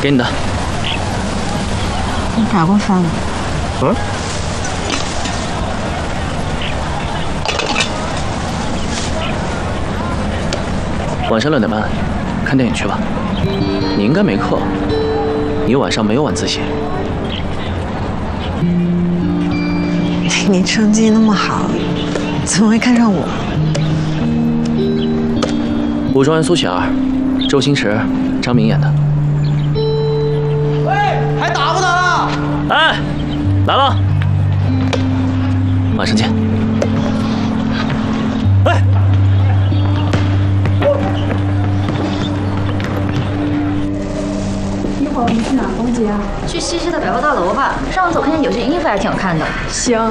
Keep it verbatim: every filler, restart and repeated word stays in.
给你的。 你打过饭吗？ 嗯。晚上六点半，看电影去吧。你应该没课，你晚上没有晚自习。 你成绩那么好，怎么会看上我？ 武状元苏乞儿，周星驰、张敏演的。 喂，还打不打了？ 哎，来了，晚上见。哎， 一会儿我们去哪逛街啊？ 去西市的百货大楼吧，上次我看见有件衣服还挺好看的。 行。